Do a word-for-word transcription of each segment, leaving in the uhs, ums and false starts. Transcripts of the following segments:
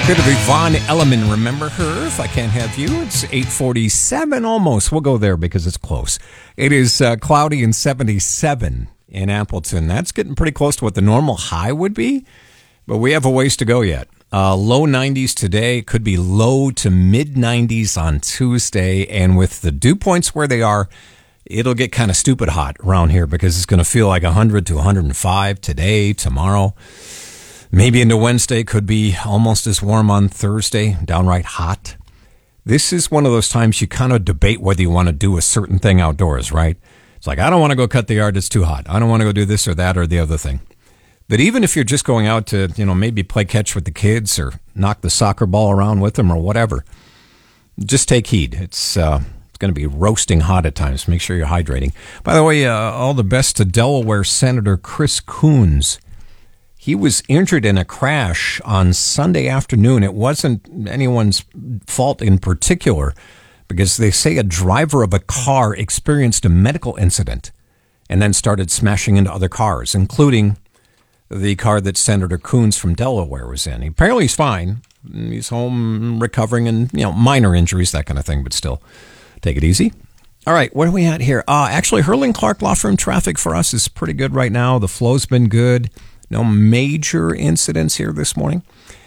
Bit of Yvonne Elliman. Remember her? If I Can't Have You. It's eight forty-seven almost. We'll go there because it's close. It is uh, cloudy and seventy-seven in Appleton. That's getting pretty close to what the normal high would be, but we have a ways to go yet. Uh, low nineties today. Could be low to mid nineties on Tuesday. And with the dew points where they are, it'll get kind of stupid hot around here because it's going to feel like one hundred to one hundred five today, tomorrow. Maybe into Wednesday, could be almost as warm on Thursday, downright hot. This is one of those times you kind of debate whether you want to do a certain thing outdoors, right? It's like, I don't want to go cut the yard, it's too hot. I don't want to go do this or that or the other thing. But even if you're just going out to, you know, maybe play catch with the kids or knock the soccer ball around with them or whatever, just take heed. It's uh, it's going to be roasting hot at times. Make sure you're hydrating. By the way, uh, all the best to Delaware Senator Chris Coons. He was injured in a crash on Sunday afternoon. It wasn't anyone's fault in particular because they say a driver of a car experienced a medical incident and then started smashing into other cars, including the car that Senator Coons from Delaware was in. Apparently he's fine. He's home recovering and, you know, minor injuries, that kind of thing, but still take it easy. All right, what are we at here? Uh, actually, Hurling Clark Law Firm traffic for us is pretty good right now. The flow's been good. No major incidents here this morning.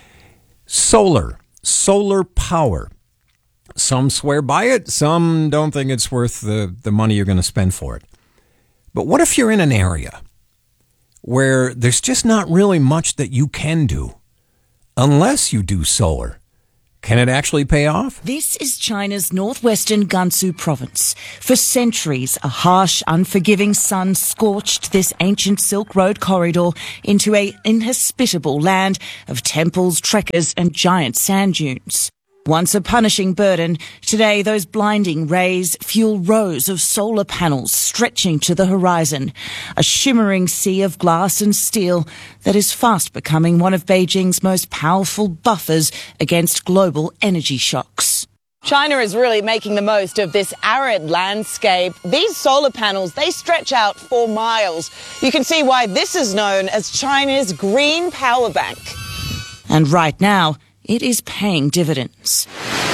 Solar, solar power. Some swear by it. Some don't think it's worth the, the money you're going to spend for it. But what if you're in an area where there's just not really much that you can do unless you do solar? Can it actually pay off? This is China's northwestern Gansu province. For centuries, a harsh, unforgiving sun scorched this ancient Silk Road corridor into an inhospitable land of temples, trekkers, and giant sand dunes. Once a punishing burden, today those blinding rays fuel rows of solar panels stretching to the horizon, a shimmering sea of glass and steel that is fast becoming one of Beijing's most powerful buffers against global energy shocks. China is really making the most of this arid landscape. These solar panels, they stretch out for miles. You can see why this is known as China's green power bank. And right now, it is paying dividends.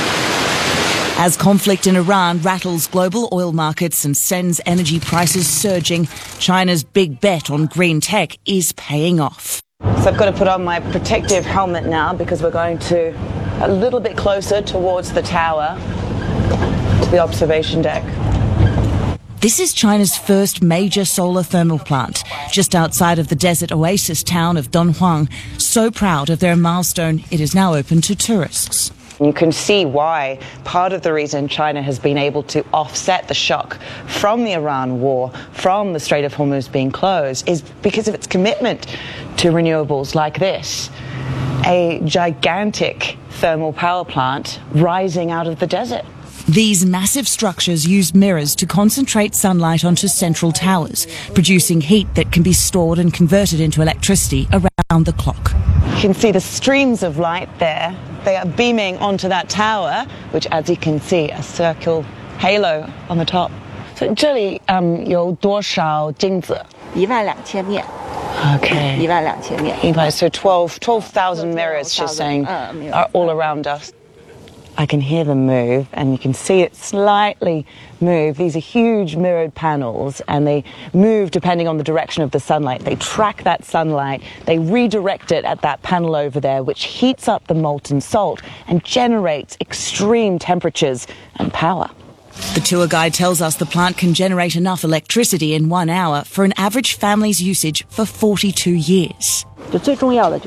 As conflict in Iran rattles global oil markets and sends energy prices surging, China's big bet on green tech is paying off. So I've got to put on my protective helmet now because we're going to a little bit closer towards the tower, to the observation deck. This is China's first major solar thermal plant, just outside of the desert oasis town of Dunhuang. So proud of their milestone, it is now open to tourists. You can see why part of the reason China has been able to offset the shock from the Iran war, from the Strait of Hormuz being closed, is because of its commitment to renewables like this. A gigantic thermal power plant rising out of the desert. These massive structures use mirrors to concentrate sunlight onto central towers, producing heat that can be stored and converted into electricity around the clock. You can see the streams of light there. They are beaming onto that tower, which, as you can see, a circle halo on the top. So, 这里, um, 有多少镜子? 一万两千面. Okay. 一万两千面. So twelve thousand mirrors, she's saying, are all around us. I can hear them move, and you can see it slightly move. These are huge mirrored panels, and they move depending on the direction of the sunlight. They track that sunlight, they redirect it at that panel over there, which heats up the molten salt and generates extreme temperatures and power. The tour guide tells us the plant can generate enough electricity in one hour for an average family's usage for forty-two years. Because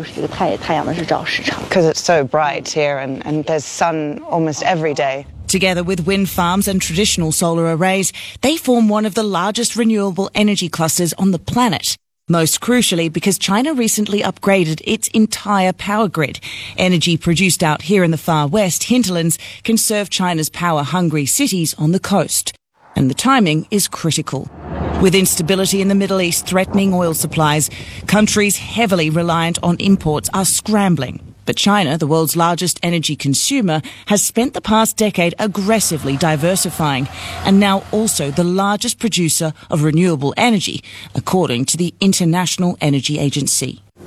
it's so bright here and, and there's sun almost every day. Together with wind farms and traditional solar arrays, they form one of the largest renewable energy clusters on the planet. Most crucially, because China recently upgraded its entire power grid. Energy produced out here in the far west hinterlands can serve China's power-hungry cities on the coast. And the timing is critical. With instability in the Middle East threatening oil supplies, countries heavily reliant on imports are scrambling. But China, the world's largest energy consumer, has spent the past decade aggressively diversifying and now also the largest producer of renewable energy, according to the International Energy Agency.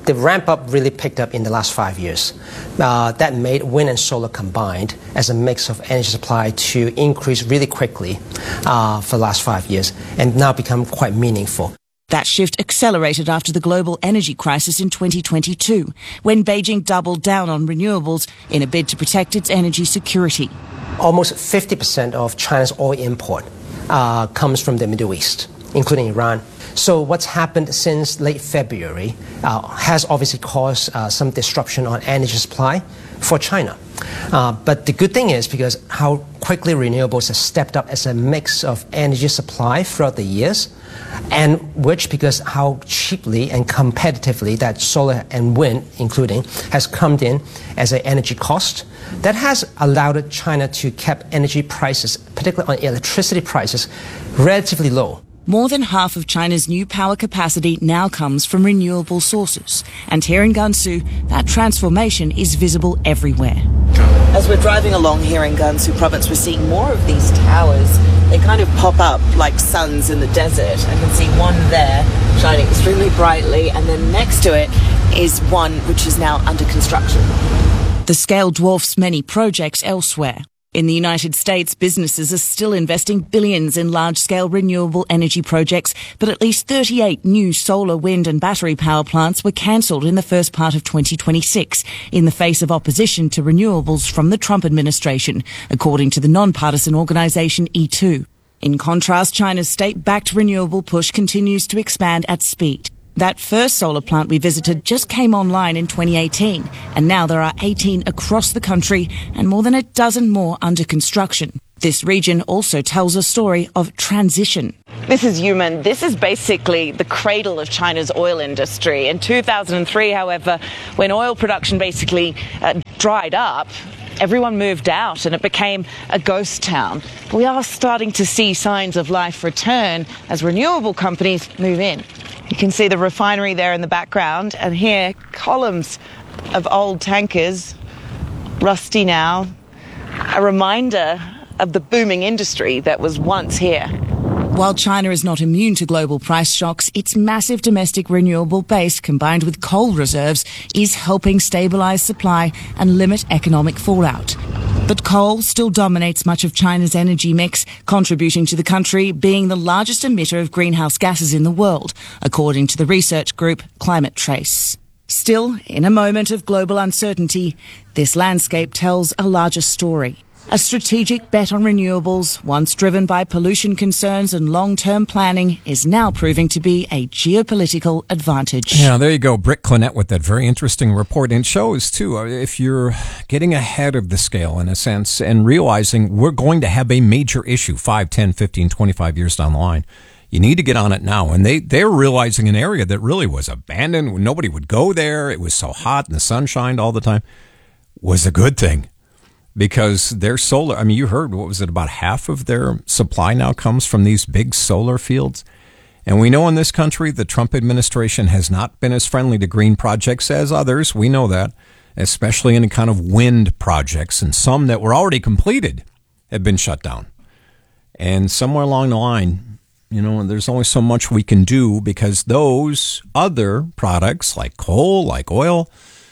the ramp-up really picked up in the last five years. Uh, that made wind and solar combined as a mix of energy supply to increase really quickly uh, for the last five years and now become quite meaningful. That shift accelerated after the global energy crisis in twenty twenty-two, when Beijing doubled down on renewables in a bid to protect its energy security. Almost fifty percent of China's oil import uh, comes from the Middle East, including Iran. So what's happened since late February uh, has obviously caused uh, some disruption on energy supply for China. Uh, but the good thing is because how quickly renewables have stepped up as a mix of energy supply throughout the years, and which because how cheaply and competitively that solar and wind, including, has come in as an energy cost, that has allowed China to keep energy prices, particularly on electricity prices, relatively low. More than half of China's new power capacity now comes from renewable sources. And here in Gansu, that transformation is visible everywhere. As we're driving along here in Gansu province, we're seeing more of these towers. They kind of pop up like suns in the desert. I can see one there shining extremely brightly, and then next to it is one which is now under construction. The scale dwarfs many projects elsewhere. In the United States, businesses are still investing billions in large-scale renewable energy projects, but at least thirty-eight new solar, wind and battery power plants were cancelled in the first part of twenty twenty-six in the face of opposition to renewables from the Trump administration, according to the non-partisan organisation E two. In contrast, China's state-backed renewable push continues to expand at speed. That first solar plant we visited just came online in twenty eighteen, and now there are eighteen across the country and more than a dozen more under construction. This region also tells a story of transition. This is Yumen. This is basically the cradle of China's oil industry. In two thousand three, however, when oil production basically uh, dried up, everyone moved out and it became a ghost town. We are starting to see signs of life return as renewable companies move in. You can see the refinery there in the background, and here columns of old tankers, rusty now, a reminder of the booming industry that was once here. While China is not immune to global price shocks, its massive domestic renewable base, combined with coal reserves, is helping stabilise supply and limit economic fallout. But coal still dominates much of China's energy mix, contributing to the country being the largest emitter of greenhouse gases in the world, according to the research group Climate Trace. Still, in a moment of global uncertainty, this landscape tells a larger story. A strategic bet on renewables, once driven by pollution concerns and long-term planning, is now proving to be a geopolitical advantage. Yeah, there you go. Britt Clinette with that very interesting report. And shows, too, if you're getting ahead of the scale, in a sense, and realizing we're going to have a major issue five, ten, fifteen, twenty-five years down the line, you need to get on it now. And they, they're realizing an area that really was abandoned. Nobody would go there. It was so hot and the sun shined all the time. Was a good thing. Because their solar, I mean, you heard, what was it, about half of their supply now comes from these big solar fields. And we know in this country, the Trump administration has not been as friendly to green projects as others. We know that, especially in the kind of wind projects. And some that were already completed have been shut down. And somewhere along the line, you know, there's only so much we can do because those other products like coal, like oil,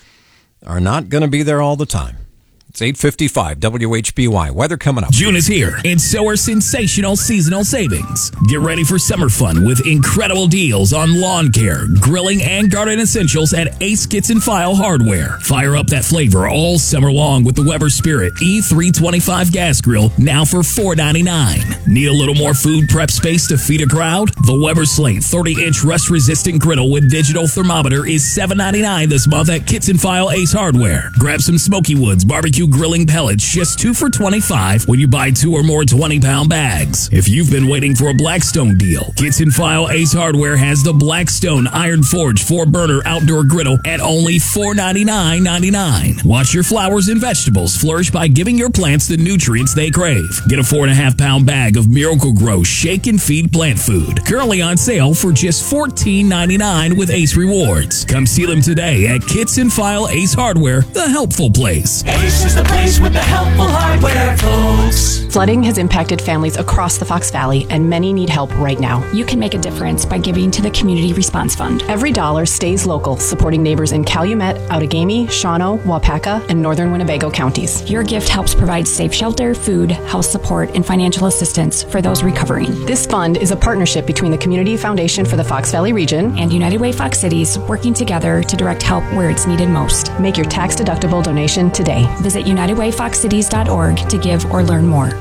are not going to be there all the time. It's eight fifty-five W H B Y. Weather coming up. June is here, and so are sensational seasonal savings. Get ready for summer fun with incredible deals on lawn care, grilling, and garden essentials at Ace Kits and File Hardware. Fire up that flavor all summer long with the Weber Spirit E three twenty-five gas grill, now for four ninety-nine. Need a little more food prep space to feed a crowd? The Weber Slate thirty-inch rust-resistant griddle with digital thermometer is seven ninety-nine this month at Kits and File Ace Hardware. Grab some Smoky Woods barbecue grilling pellets, just two for twenty-five when you buy two or more twenty-pound bags. If you've been waiting for a Blackstone deal, Kits and File Ace Hardware has the Blackstone Iron Forge four-burner outdoor griddle at only four ninety-nine ninety-nine. Watch your flowers and vegetables flourish by giving your plants the nutrients they crave. Get a four and a half pound bag of Miracle-Gro Shake and Feed plant food, currently on sale for just fourteen ninety-nine with Ace Rewards. Come see them today at Kits and File Ace Hardware, the helpful place. Ace is the place with the helpful hardware, folks. Flooding has impacted families across the Fox Valley, and many need help right now. You can make a difference by giving to the Community Response Fund. Every dollar stays local, supporting neighbors in Calumet, Outagamie, Shawano, Waupaca, and northern Winnebago counties. Your gift helps provide safe shelter, food, house support, and financial assistance for those recovering. This fund is a partnership between the Community Foundation for the Fox Valley region and United Way Fox Cities, working together to direct help where it's needed most. Make your tax-deductible donation today. Visit united way fox cities dot org to give or learn more.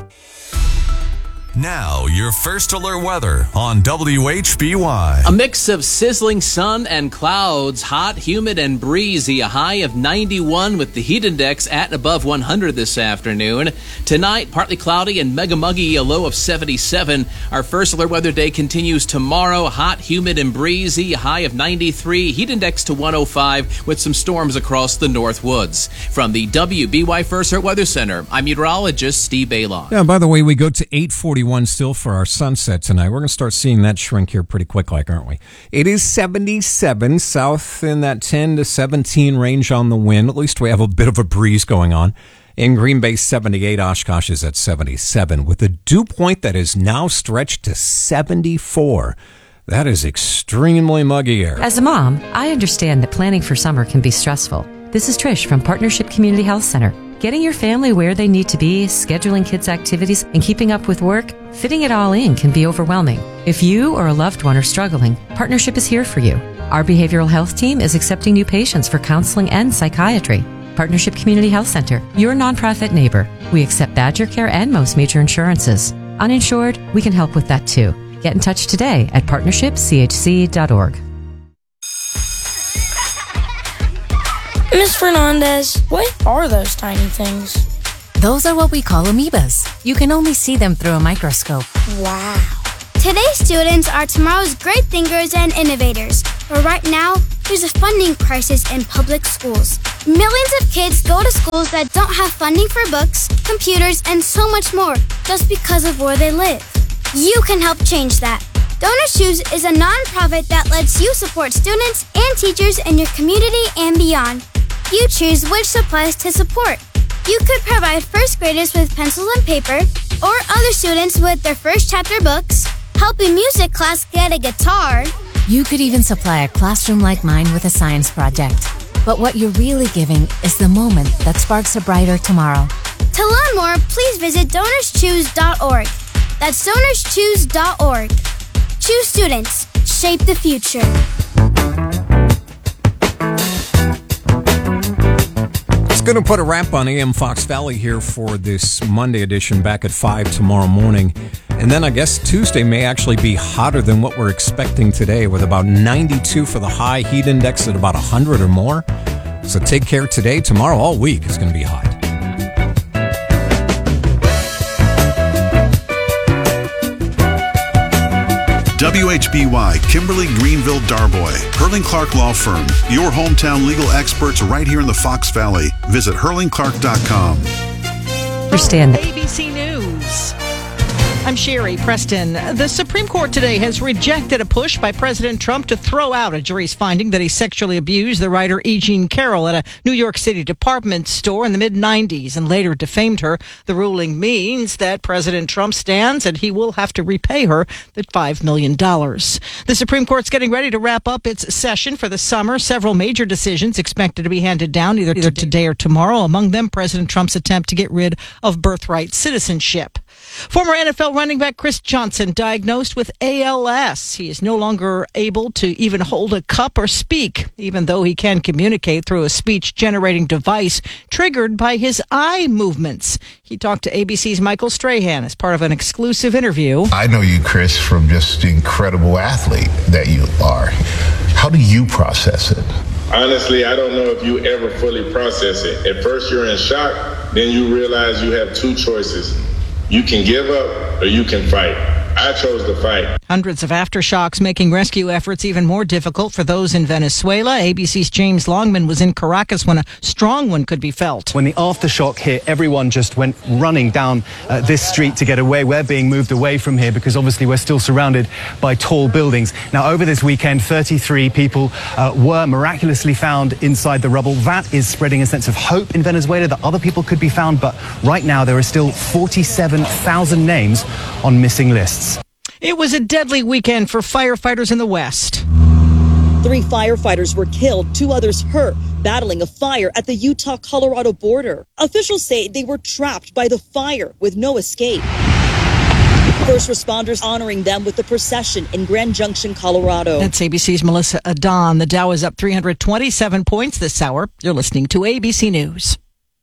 Now, your first alert weather on W H B Y. A mix of sizzling sun and clouds, hot, humid, and breezy. A high of ninety-one with the heat index at and above one hundred this afternoon. Tonight, partly cloudy and mega muggy, a low of seventy-seven. Our first alert weather day continues tomorrow. Hot, humid, and breezy. A high of ninety-three. Heat index to one oh five with some storms across the North Woods. From the W B Y First Alert Weather Center, I'm meteorologist Steve Baylon. Yeah, by the way, we go to eight forty-one still for our sunset tonight. We're going to start seeing that shrink here pretty quick, like, aren't we? It is seventy-seven, south in that ten to seventeen range on the wind. At least we have a bit of a breeze going on. In Green Bay, seventy-eight. Oshkosh is at seventy-seven, with a dew point that is now stretched to seventy-four. That is extremely muggy air. As a mom, I understand that planning for summer can be stressful. This is Trish from Partnership Community Health Center. Getting your family where they need to be, scheduling kids' activities, and keeping up with work, fitting it all in can be overwhelming. If you or a loved one are struggling, Partnership is here for you. Our behavioral health team is accepting new patients for counseling and psychiatry. Partnership Community Health Center, your nonprofit neighbor. We accept Badger Care and most major insurances. Uninsured, we can help with that too. Get in touch today at partnership c h c dot org. Miss Fernandez, what are those tiny things? Those are what we call amoebas. You can only see them through a microscope. Wow. Today's students are tomorrow's great thinkers and innovators. But right now, there's a funding crisis in public schools. Millions of kids go to schools that don't have funding for books, computers, and so much more just because of where they live. You can help change that. Donors Choose is a nonprofit that lets you support students and teachers in your community and beyond. You choose which supplies to support. You could provide first graders with pencils and paper, or other students with their first chapter books, help a music class get a guitar. You could even supply a classroom like mine with a science project. But what you're really giving is the moment that sparks a brighter tomorrow. To learn more, please visit donors choose dot org. That's donors choose dot org. Choose students. Shape the future. It's going to put a wrap on A M Fox Valley here for this Monday edition, back at five tomorrow morning. And then I guess Tuesday may actually be hotter than what we're expecting today, with about ninety-two for the high, heat index at about one hundred or more. So take care today. Tomorrow, all week, it's going to be hot. W H B Y, Kimberly Greenville Darboy, Hurling Clark Law Firm, your hometown legal experts right here in the Fox Valley. Visit hurling clark dot com. Understand that. A B C News. I'm Sherry Preston. The Supreme Court today has rejected a push by President Trump to throw out a jury's finding that he sexually abused the writer E. Jean Carroll at a New York City department store in the mid nineties and later defamed her. The ruling means that President Trump stands and he will have to repay her that five million dollars. The Supreme Court's getting ready to wrap up its session for the summer. Several major decisions expected to be handed down either, either today or tomorrow. Among them, President Trump's attempt to get rid of birthright citizenship. Former N F L running back Chris Johnson diagnosed with A L S. He is no longer able to even hold a cup or speak, even though he can communicate through a speech-generating device triggered by his eye movements. He talked to A B C's Michael Strahan as part of an exclusive interview. I know you, Chris, from just the incredible athlete that you are. How do you process it? Honestly, I don't know if you ever fully process it. At first, you're in shock. Then you realize you have two choices. You can give up or you can fight. I chose to fight. Hundreds of aftershocks making rescue efforts even more difficult for those in Venezuela. A B C's James Longman was in Caracas when a strong one could be felt. When the aftershock hit, everyone just went running down uh, this street to get away. We're being moved away from here because obviously we're still surrounded by tall buildings. Now, over this weekend, thirty-three people uh, were miraculously found inside the rubble. That is spreading a sense of hope in Venezuela that other people could be found, but right now there are still forty-seven thousand names on missing lists. It was a deadly weekend for firefighters in the West. Three firefighters were killed, two others hurt, battling a fire at the Utah-Colorado border. Officials say they were trapped by the fire with no escape. First responders honoring them with a procession in Grand Junction, Colorado. That's A B C's Melissa Adon. The Dow is up three hundred twenty-seven points this hour. You're listening to A B C News.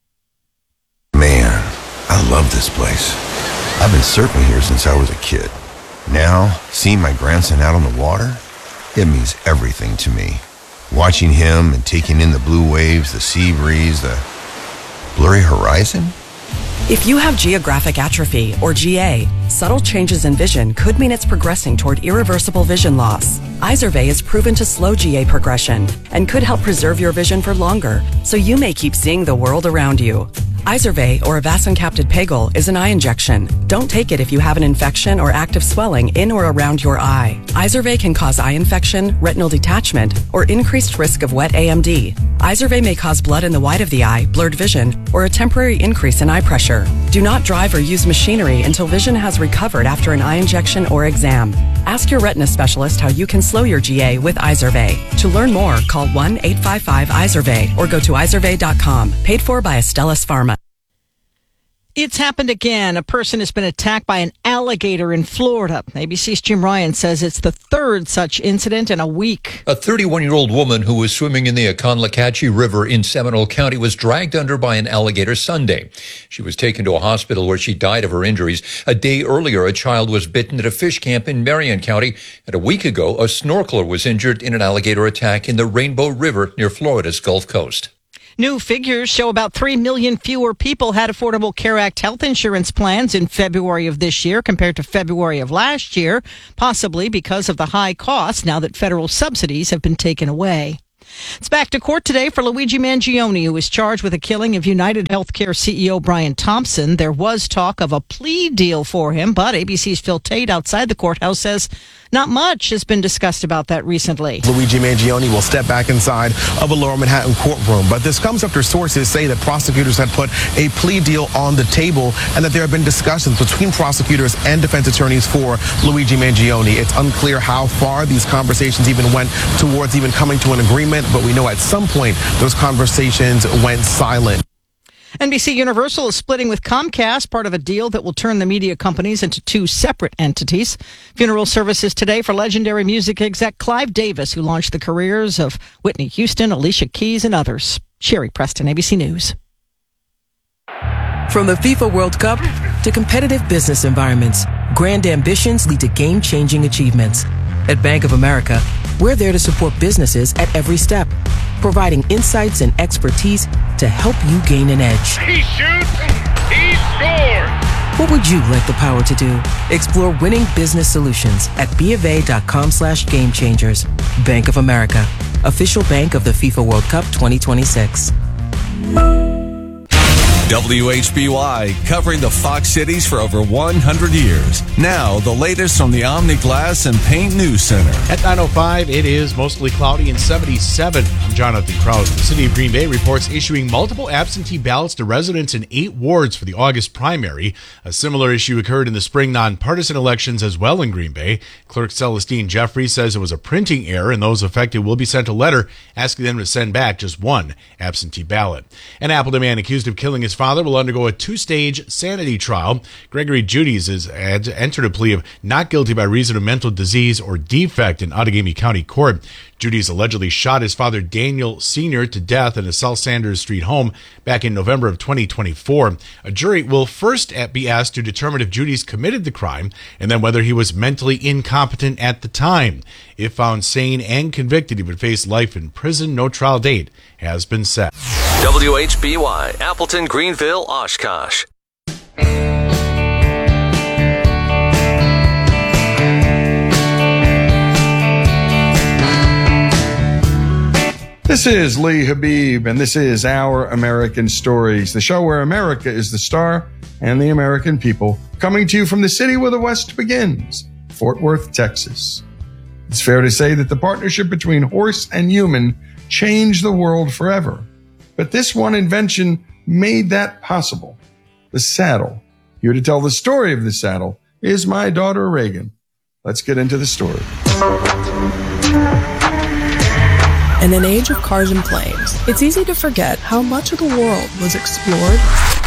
Man, I love this place. I've been surfing here since I was a kid. Now, seeing my grandson out on the water, it means everything to me. Watching him and taking in the blue waves, the sea breeze, the blurry horizon. If you have geographic atrophy, or G A, subtle changes in vision could mean it's progressing toward irreversible vision loss. Izervay is proven to slow G A progression and could help preserve your vision for longer, so you may keep seeing the world around you. Izervay, or avacincaptad pegol, is an eye injection. Don't take it if you have an infection or active swelling in or around your eye. Izervay can cause eye infection, retinal detachment, or increased risk of wet A M D. Izervay may cause blood in the white of the eye, blurred vision, or a temporary increase in eye pressure. Do not drive or use machinery until vision has recovered after an eye injection or exam. Ask your retina specialist how you can slow your G A with Izervay. To learn more, call one eight five five Izervay or go to izervay dot com. Paid for by Astellas Pharma. It's happened again. A person has been attacked by an alligator in Florida. A B C's Jim Ryan says it's the third such incident in a week. A thirty-one-year-old woman who was swimming in the Aconlacatchee River in Seminole County was dragged under by an alligator Sunday. She was taken to a hospital where she died of her injuries. A day earlier, a child was bitten at a fish camp in Marion County. And a week ago, a snorkeler was injured in an alligator attack in the Rainbow River near Florida's Gulf Coast. New figures show about three million fewer people had Affordable Care Act health insurance plans in February of this year compared to February of last year, possibly because of the high costs now that federal subsidies have been taken away. It's back to court today for Luigi Mangione, who is charged with the killing of United Healthcare C E O Brian Thompson. There was talk of a plea deal for him, but A B C's Phil Tate outside the courthouse says not much has been discussed about that recently. Luigi Mangione will step back inside of a Lower Manhattan courtroom, but this comes after sources say that prosecutors had put a plea deal on the table and that there have been discussions between prosecutors and defense attorneys for Luigi Mangione. It's unclear how far these conversations even went towards even coming to an agreement, but we know at some point those conversations went silent. N B C Universal is splitting with Comcast, part of a deal that will turn the media companies into two separate entities. Funeral services today for legendary music exec Clive Davis, who launched the careers of Whitney Houston, Alicia Keys, and others. Sherry Preston, A B C News. From the FIFA World Cup to competitive business environments, grand ambitions lead to game-changing achievements. At Bank of America, we're there to support businesses at every step, providing insights and expertise to help you gain an edge. He shoots, he scores! What would you like the power to do? Explore winning business solutions at BofA.com slash game changers. Bank of America, official bank of the FIFA World Cup twenty twenty-six. W H B Y, covering the Fox cities for over one hundred years. Now, the latest from the Omni Glass and Paint News Center. At nine oh five, it is mostly cloudy and seventy-seven. I'm Jonathan Krause. The city of Green Bay reports issuing multiple absentee ballots to residents in eight wards for the August primary. A similar issue occurred in the spring nonpartisan elections as well in Green Bay. Clerk Celestine Jeffrey says it was a printing error, and those affected will be sent a letter asking them to send back just one absentee ballot. An Appleton man accused of killing his father will undergo a two-stage sanity trial. Gregory Judies has entered a plea of not guilty by reason of mental disease or defect in Outagamie County Court. Judies allegedly shot his father Daniel Senior to death in a South Sanders Street home back in November of twenty twenty-four. A jury will first be asked to determine if Judies committed the crime and then whether he was mentally incompetent at the time. If found sane and convicted, he would face life in prison. No trial date has been set. W H B Y, Appleton, Greenville, Oshkosh. This is Lee Habib, and this is Our American Stories, the show where America is the star and the American people, coming to you from the city where the West begins, Fort Worth, Texas. It's fair to say that the partnership between horse and human changed the world forever. But this one invention made that possible. The saddle. Here to tell the story of the saddle is my daughter Reagan. Let's get into the story. In an age of cars and planes, it's easy to forget how much of the world was explored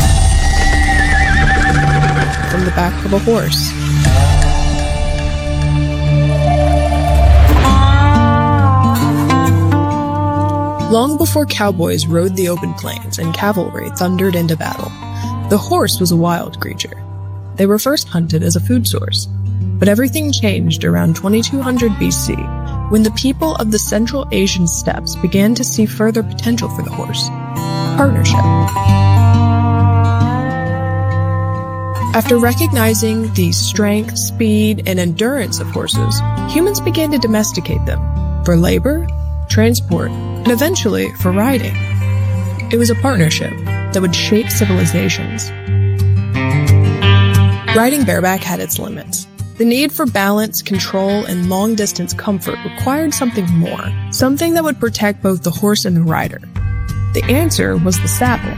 from the back of a horse. Long before cowboys rode the open plains and cavalry thundered into battle, the horse was a wild creature. They were first hunted as a food source, but everything changed around twenty-two hundred B C when the people of the Central Asian steppes began to see further potential for the horse: partnership. After recognizing the strength, speed, and endurance of horses, humans began to domesticate them for labor, transport, and eventually for riding. It was a partnership that would shape civilizations. Riding bareback had its limits. The need for balance, control, and long-distance comfort required something more, something that would protect both the horse and the rider. The answer was the saddle.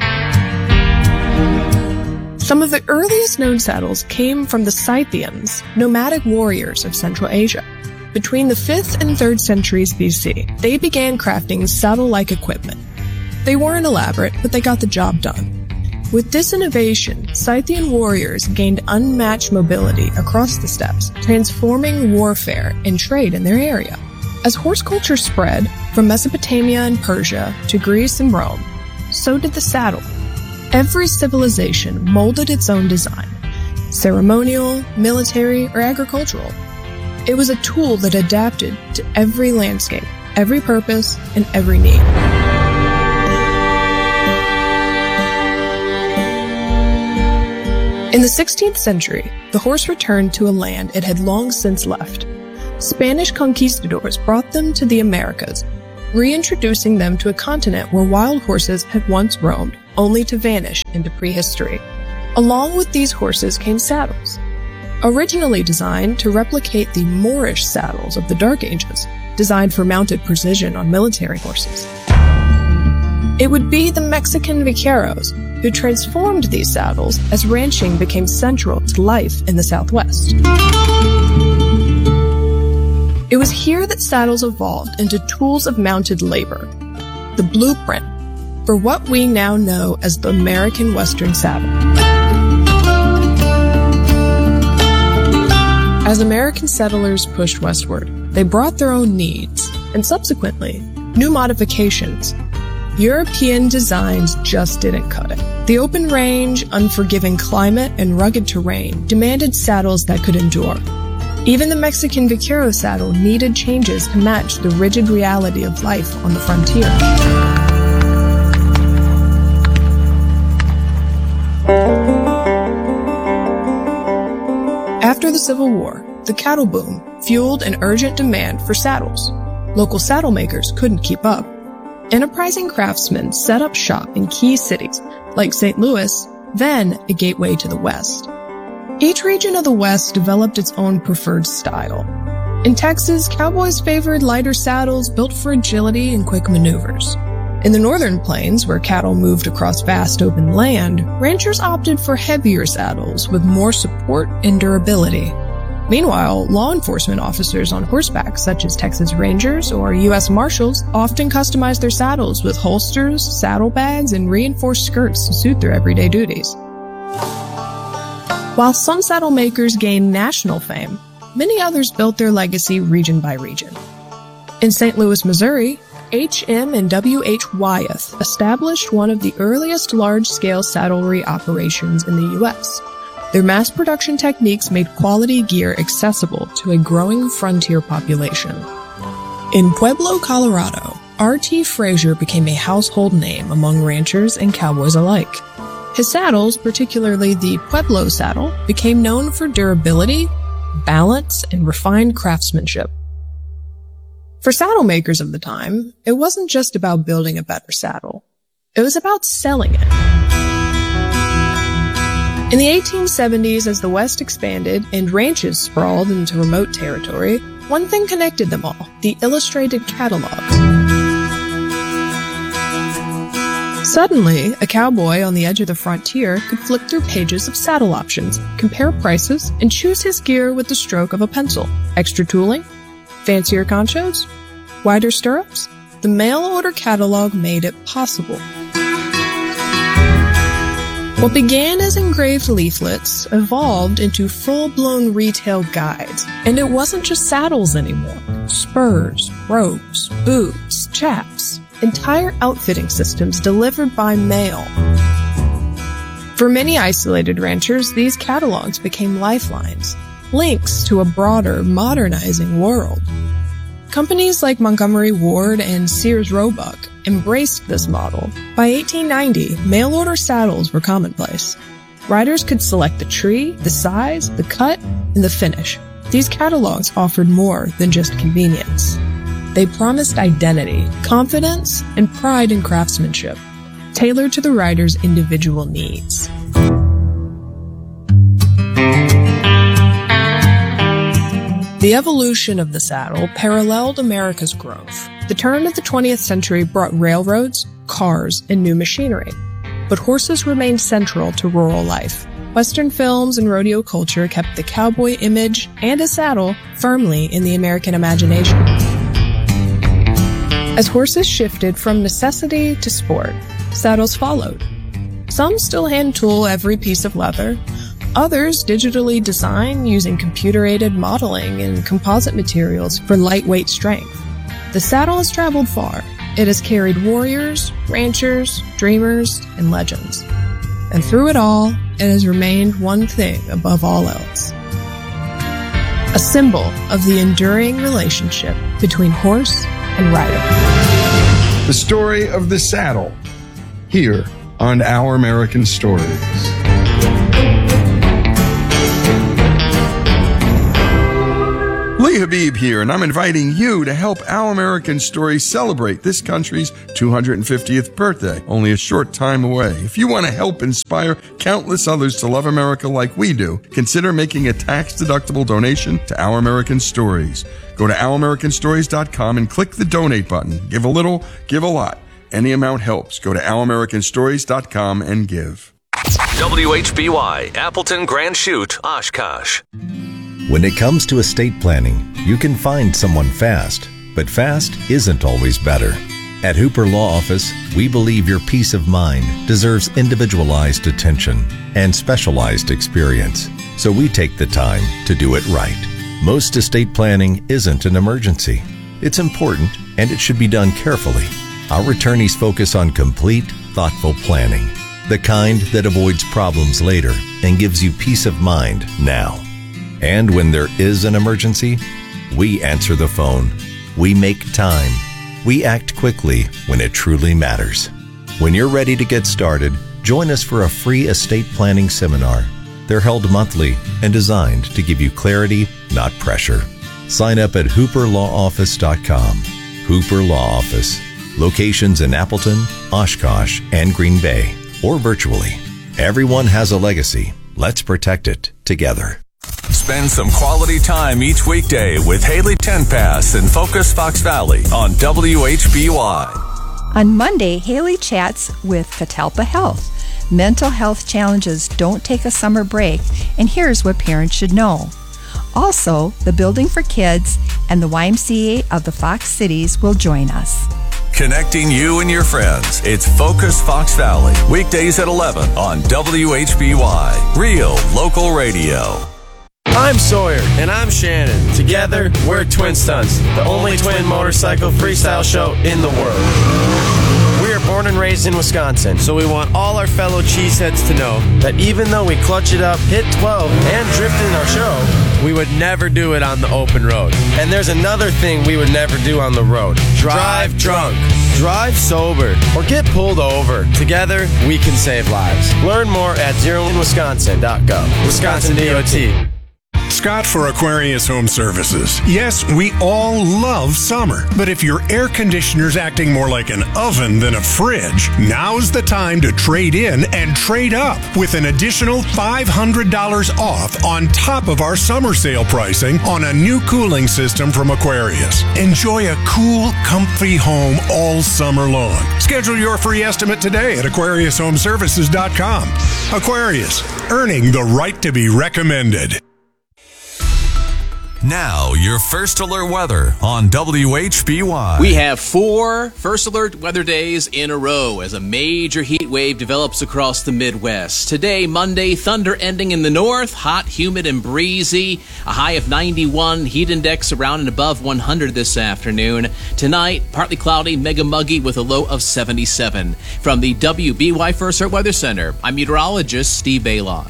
Some of the earliest known saddles came from the Scythians, nomadic warriors of Central Asia. Between the fifth and third centuries B C, they began crafting saddle-like equipment. They weren't elaborate, but they got the job done. With this innovation, Scythian warriors gained unmatched mobility across the steppes, transforming warfare and trade in their area. As horse culture spread from Mesopotamia and Persia to Greece and Rome, so did the saddle. Every civilization molded its own design, ceremonial, military, or agricultural. It was a tool that adapted to every landscape, every purpose, and every need. In the sixteenth century, the horse returned to a land it had long since left. Spanish conquistadors brought them to the Americas, reintroducing them to a continent where wild horses had once roamed, only to vanish into prehistory. Along with these horses came saddles. Originally designed to replicate the Moorish saddles of the Dark Ages, designed for mounted precision on military horses. It would be the Mexican vaqueros who transformed these saddles as ranching became central to life in the Southwest. It was here that saddles evolved into tools of mounted labor, the blueprint for what we now know as the American Western saddle. As American settlers pushed westward, they brought their own needs, and subsequently, new modifications. European designs just didn't cut it. The open range, unforgiving climate, and rugged terrain demanded saddles that could endure. Even the Mexican vaquero saddle needed changes to match the rigid reality of life on the frontier. After the Civil War, the cattle boom fueled an urgent demand for saddles. Local saddle makers couldn't keep up. Enterprising craftsmen set up shop in key cities like Saint Louis, then a gateway to the West. Each region of the West developed its own preferred style. In Texas, cowboys favored lighter saddles built for agility and quick maneuvers. In the northern plains, where cattle moved across vast open land, ranchers opted for heavier saddles with more support and durability. Meanwhile, law enforcement officers on horseback, such as Texas Rangers or U S Marshals, often customized their saddles with holsters, saddlebags, and reinforced skirts to suit their everyday duties. While some saddle makers gained national fame, many others built their legacy region by region. In Saint Louis, Missouri, H M and W H Wyeth established one of the earliest large-scale saddlery operations in the U S Their mass production techniques made quality gear accessible to a growing frontier population. In Pueblo, Colorado, R T Frazier became a household name among ranchers and cowboys alike. His saddles, particularly the Pueblo saddle, became known for durability, balance, and refined craftsmanship. For saddle makers of the time, it wasn't just about building a better saddle. It was about selling it. In the eighteen seventies, as the West expanded and ranches sprawled into remote territory, one thing connected them all: the illustrated catalog. Suddenly, a cowboy on the edge of the frontier could flip through pages of saddle options, compare prices, and choose his gear with the stroke of a pencil. Extra tooling? Fancier conchos? Wider stirrups? The mail-order catalog made it possible. What began as engraved leaflets evolved into full-blown retail guides. And it wasn't just saddles anymore. Spurs, ropes, boots, chaps, entire outfitting systems delivered by mail. For many isolated ranchers, these catalogs became lifelines, links to a broader, modernizing world. Companies like Montgomery Ward and Sears Roebuck embraced this model. By eighteen ninety, mail-order saddles were commonplace. Riders could select the tree, the size, the cut, and the finish. These catalogs offered more than just convenience. They promised identity, confidence, and pride in craftsmanship, tailored to the rider's individual needs. The evolution of the saddle paralleled America's growth. The turn of the twentieth century brought railroads, cars, and new machinery. But horses remained central to rural life. Western films and rodeo culture kept the cowboy image and a saddle firmly in the American imagination. As horses shifted from necessity to sport, saddles followed. Some still hand tool every piece of leather. Others digitally design using computer-aided modeling and composite materials for lightweight strength. The saddle has traveled far. It has carried warriors, ranchers, dreamers, and legends. And through it all, it has remained one thing above all else: a symbol of the enduring relationship between horse and rider. The story of the saddle, here on Our American Stories. Lee Habib here, and I'm inviting you to help Our American Stories celebrate this country's two hundred fiftieth birthday, only a short time away. If you want to help inspire countless others to love America like we do, consider making a tax-deductible donation to Our American Stories. Go to our american stories dot com and click the donate button. Give a little, give a lot. Any amount helps. Go to our american stories dot com and give. W H B Y, Appleton, Grand Chute, Oshkosh. When it comes to estate planning, you can find someone fast, but fast isn't always better. At Hooper Law Office, we believe your peace of mind deserves individualized attention and specialized experience, so we take the time to do it right. Most estate planning isn't an emergency. It's important, and it should be done carefully. Our attorneys focus on complete, thoughtful planning, the kind that avoids problems later and gives you peace of mind now. And when there is an emergency, we answer the phone. We make time. We act quickly when it truly matters. When you're ready to get started, join us for a free estate planning seminar. They're held monthly and designed to give you clarity, not pressure. Sign up at hooper law office dot com. Hooper Law Office. Locations in Appleton, Oshkosh, and Green Bay, or virtually. Everyone has a legacy. Let's protect it together. Spend some quality time each weekday with Haley Tenpass and Focus Fox Valley on W H B Y. On Monday, Haley chats with Catalpa Health. Mental health challenges don't take a summer break, and here's what parents should know. Also, the Building for Kids and the Y M C A of the Fox Cities will join us. Connecting you and your friends. It's Focus Fox Valley. Weekdays at eleven on W H B Y. Real local radio. I'm Sawyer. And I'm Shannon. Together, we're Twin Stunts, the only twin motorcycle freestyle show in the world. We are born and raised in Wisconsin, so we want all our fellow cheeseheads to know that even though we clutch it up, hit twelve, and drift in our show, we would never do it on the open road. And there's another thing we would never do on the road. Drive drunk. Drive sober. Or get pulled over. Together, we can save lives. Learn more at zero in wisconsin dot gov. Wisconsin D O T. Scott for Aquarius Home Services. Yes, we all love summer, but if your air conditioner's acting more like an oven than a fridge, now's the time to trade in and trade up with an additional five hundred dollars off on top of our summer sale pricing on a new cooling system from Aquarius. Enjoy a cool, comfy home all summer long. Schedule your free estimate today at aquarius home services dot com. Aquarius, earning the right to be recommended. Now, your First Alert weather on W H B Y. We have four First Alert weather days in a row as a major heat wave develops across the Midwest. Today, Monday, thunder ending in the north, hot, humid, and breezy. A high of ninety-one, heat index around and above one hundred this afternoon. Tonight, partly cloudy, mega muggy with a low of seventy-seven. From the W B Y First Alert Weather Center, I'm meteorologist Steve Balon.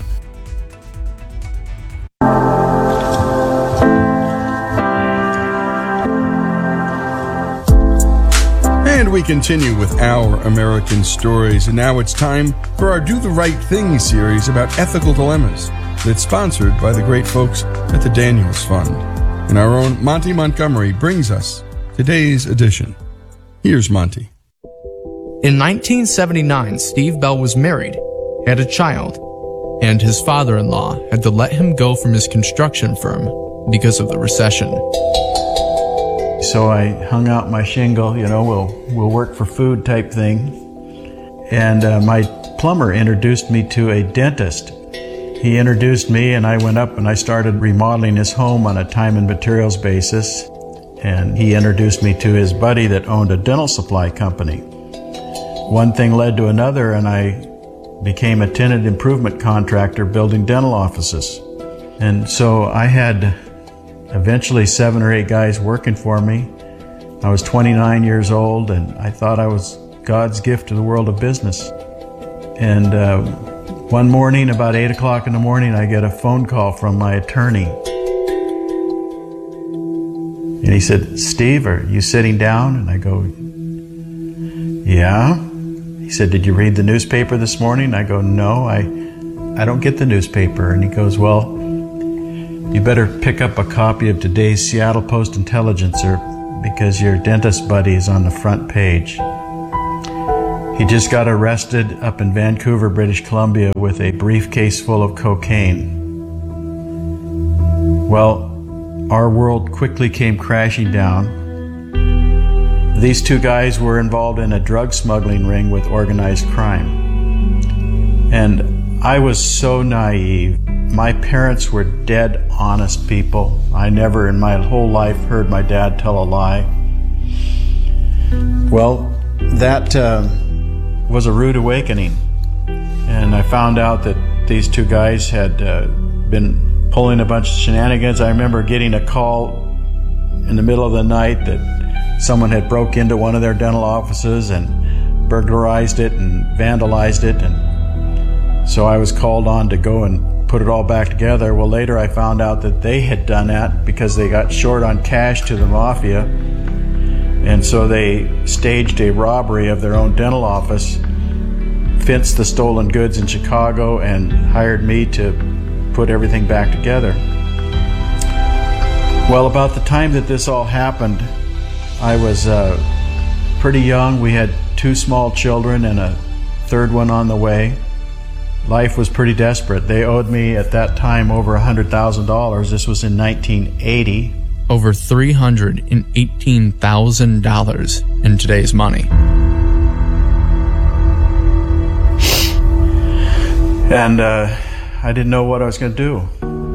And we continue with Our American Stories. And now it's time for our Do the Right Thing series about ethical dilemmas that's sponsored by the great folks at the Daniels Fund. And our own Monty Montgomery brings us today's edition. Here's Monty. In nineteen seventy-nine, Steve Bell was married, had a child, and his father-in-law had to let him go from his construction firm because of the recession. So I hung out my shingle, you know, we'll we'll work for food type thing. And uh, my plumber introduced me to a dentist. He introduced me and I went up and I started remodeling his home on a time and materials basis. And he introduced me to his buddy that owned a dental supply company. One thing led to another and I became a tenant improvement contractor building dental offices. And so I had eventually seven or eight guys working for me. I was twenty-nine years old and I thought I was God's gift to the world of business. And uh, one morning, about eight o'clock in the morning, I get a phone call from my attorney. And he said, "Steve, are you sitting down?" And I go, "Yeah." He said, "Did you read the newspaper this morning?" I go, "No, I, I don't get the newspaper." And he goes, "Well, you better pick up a copy of today's Seattle Post-Intelligencer because your dentist buddy is on the front page. He just got arrested up in Vancouver, British Columbia with a briefcase full of cocaine." Well, our world quickly came crashing down. These two guys were involved in a drug smuggling ring with organized crime. And I was so naive. My parents were dead honest people. I never in my whole life heard my dad tell a lie. Well, that uh, was a rude awakening. And I found out that these two guys had uh, been pulling a bunch of shenanigans. I remember getting a call in the middle of the night that someone had broke into one of their dental offices and burglarized it and vandalized it. And so I was called on to go and put it all back together. Well, later I found out that they had done that because they got short on cash to the mafia. And so they staged a robbery of their own dental office, fenced the stolen goods in Chicago, and hired me to put everything back together. Well, about the time that this all happened, I was uh, pretty young. We had two small children and a third one on the way. Life was pretty desperate. They owed me at that time over one hundred thousand dollars. This was in nineteen eighty. Over three hundred eighteen thousand dollars in today's money. And uh, I didn't know what I was going to do.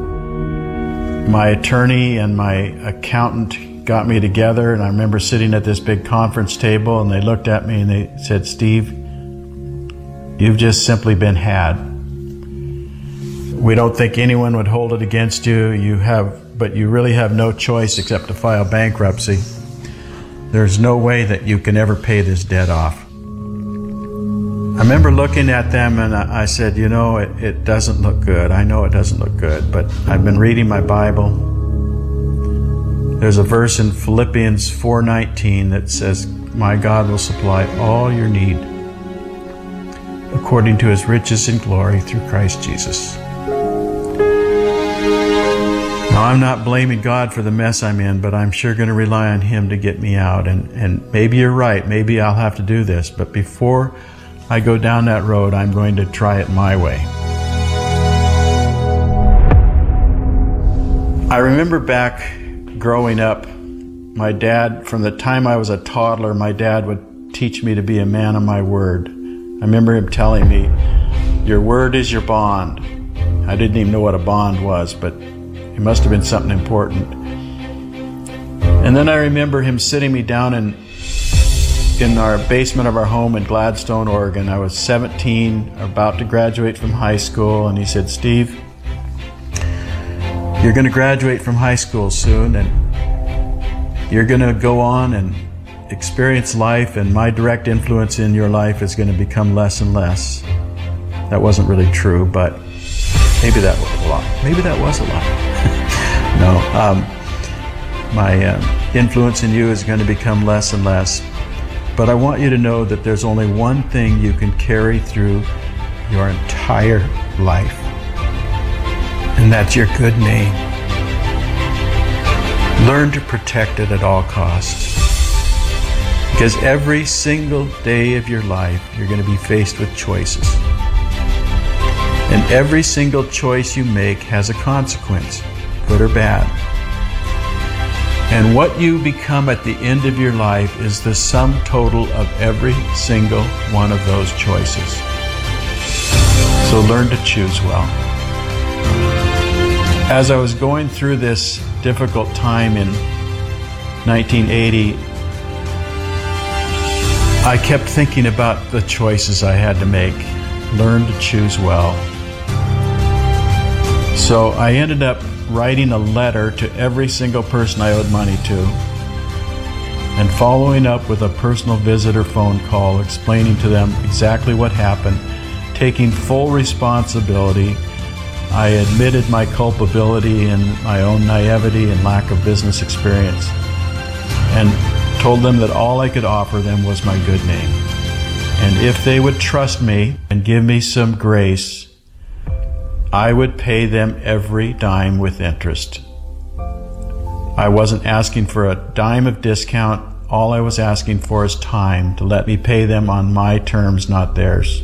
My attorney and my accountant got me together, and I remember sitting at this big conference table, and they looked at me and they said, "Steve, you've just simply been had. We don't think anyone would hold it against you. You have, but you really have no choice except to file bankruptcy. There's no way that you can ever pay this debt off." I remember looking at them and I said, you know, it, it doesn't look good. I know it doesn't look good, but I've been reading my Bible. There's a verse in Philippians four nineteen that says, "My God will supply all your need according to his riches in glory through Christ Jesus." Now, I'm not blaming God for the mess I'm in, but I'm sure going to rely on Him to get me out. And, and maybe you're right. Maybe I'll have to do this. But before I go down that road, I'm going to try it my way. I remember back growing up, my dad, from the time I was a toddler, my dad would teach me to be a man of my word. I remember him telling me, your word is your bond. I didn't even know what a bond was, but it must have been something important. And then I remember him sitting me down in in our basement of our home in Gladstone, Oregon. I was seventeen, about to graduate from high school, and he said, Steve, you're going to graduate from high school soon, and you're going to go on and experience life, and my direct influence in your life is going to become less and less. That wasn't really true, but maybe that was a lot. Maybe that was a lot. No, um, my uh, influence in you is going to become less and less. But I want you to know that there's only one thing you can carry through your entire life, and that's your good name. Learn to protect it at all costs. Because every single day of your life, you're going to be faced with choices. And every single choice you make has a consequence, good or bad. And what you become at the end of your life is the sum total of every single one of those choices. So learn to choose well. As I was going through this difficult time in nineteen eighty, I kept thinking about the choices I had to make. Learn to choose well. So I ended up writing a letter to every single person I owed money to and following up with a personal visit or phone call explaining to them exactly what happened, taking full responsibility. I admitted my culpability and my own naivety and lack of business experience, and told them that all I could offer them was my good name. And if they would trust me and give me some grace, I would pay them every dime with interest. I wasn't asking for a dime of discount. All I was asking for is time to let me pay them on my terms, not theirs.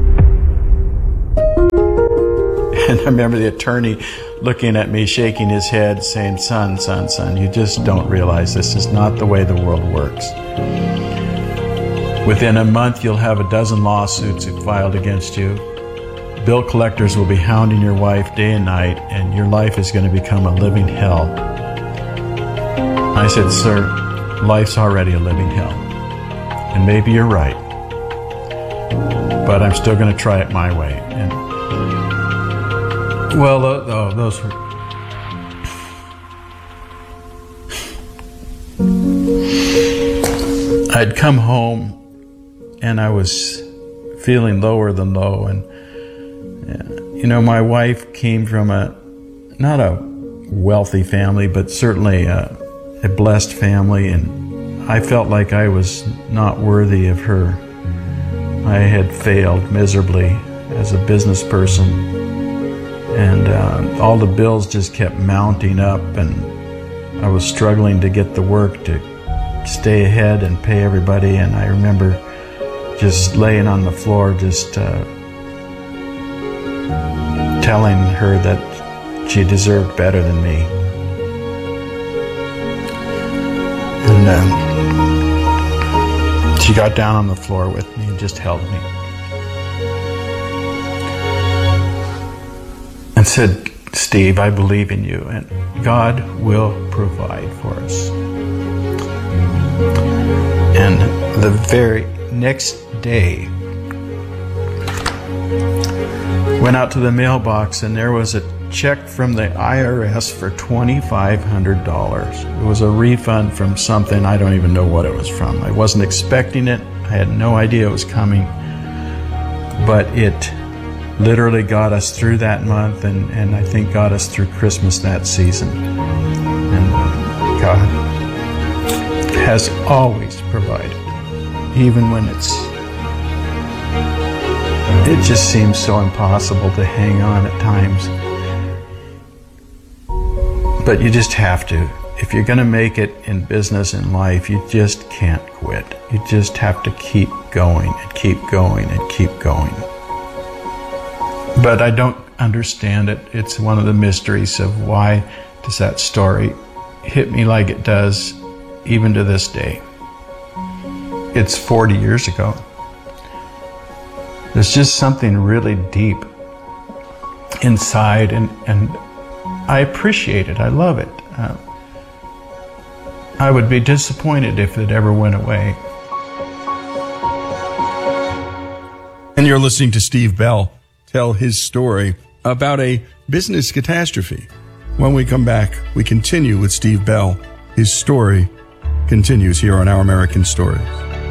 And I remember the attorney looking at me, shaking his head, saying, son, son, son, you just don't realize this is not the way the world works. Within a month, you'll have a dozen lawsuits filed against you. Bill collectors will be hounding your wife day and night, and your life is going to become a living hell. I said, sir, life's already a living hell. And maybe you're right. But I'm still going to try it my way. And well, oh, those were... I'd come home, and I was feeling lower than low, and you know, my wife came from a, not a wealthy family, but certainly a, a blessed family, and I felt like I was not worthy of her. I had failed miserably as a business person, and uh, all the bills just kept mounting up, and I was struggling to get the work to stay ahead and pay everybody, and I remember just laying on the floor, just uh, telling her that she deserved better than me. And um, she got down on the floor with me and just held me and said, Steve, I believe in you, and God will provide for us. And the very next day, went out to the mailbox, and there was a check from the I R S for twenty-five hundred dollars. It was a refund from something, I don't even know what it was from. I wasn't expecting it. I had no idea it was coming. But it literally got us through that month, and, and I think got us through Christmas that season. And God has always provided, even when it's it just seems so impossible to hang on at times. But you just have to. If you're going to make it in business and life, you just can't quit. You just have to keep going and keep going and keep going. But I don't understand it. It's one of the mysteries of why does that story hit me like it does even to this day. It's forty years ago. There's just something really deep inside, and, and I appreciate it. I love it. Uh, I would be disappointed if it ever went away. And you're listening to Steve Bell tell his story about a business catastrophe. When we come back, we continue with Steve Bell. His story continues here on Our American Stories.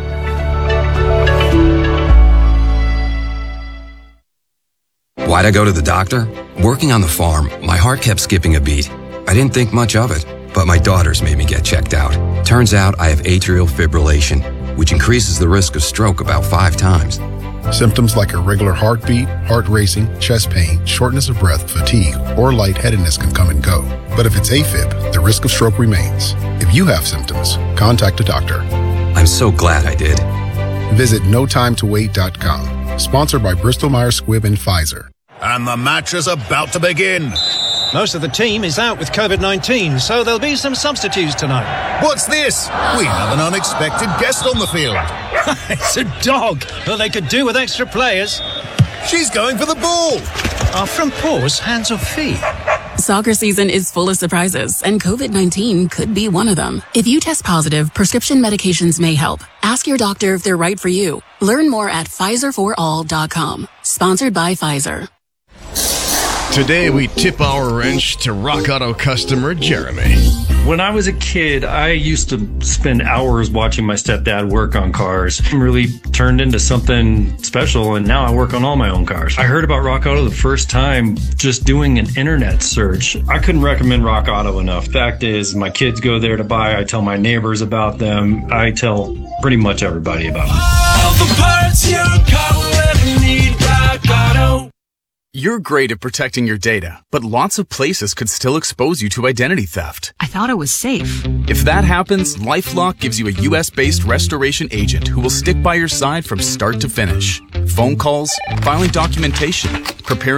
Why'd I go to the doctor? Working on the farm, my heart kept skipping a beat. I didn't think much of it, but my daughters made me get checked out. Turns out I have atrial fibrillation, which increases the risk of stroke about five times. Symptoms like irregular heartbeat, heart racing, chest pain, shortness of breath, fatigue, or lightheadedness can come and go. But if it's AFib, the risk of stroke remains. If you have symptoms, contact a doctor. I'm so glad I did. Visit no time to wait dot com. Sponsored by Bristol Myers Squibb and Pfizer. And the match is about to begin. Most of the team is out with COVID nineteen, so there'll be some substitutes tonight. What's this? We have an unexpected guest on the field. It's a dog. Well, they could do with extra players. She's going for the ball. Our front paws, hands or feet? Soccer season is full of surprises, and COVID nineteen could be one of them. If you test positive, prescription medications may help. Ask your doctor if they're right for you. Learn more at Pfizer for all dot com. Sponsored by Pfizer. Today we tip our wrench to Rock Auto customer Jeremy. When I was a kid, I used to spend hours watching my stepdad work on cars. It really turned into something special, and now I work on all my own cars. I heard about Rock Auto the first time just doing an internet search. I couldn't recommend Rock Auto enough. Fact is, my kids go there to buy. I tell my neighbors about them. I tell pretty much everybody about them. All the parts your car will ever need, Rock Auto. You're great at protecting your data, but lots of places could still expose you to identity theft. I thought it was safe. If that happens, LifeLock gives you a U S-based restoration agent who will stick by your side from start to finish. Phone calls, filing documentation, preparing